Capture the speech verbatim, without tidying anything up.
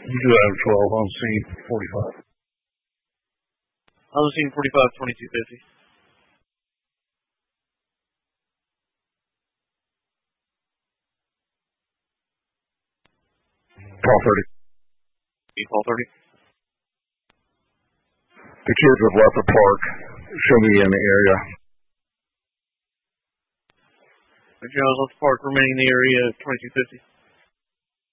You do have twelve on scene forty-five. On scene forty-five, twenty-two fifty. Call thirty. Call thirty. The kids have left the park. Show me in the area. The generals left the park, remaining in the area, twenty-two fifty.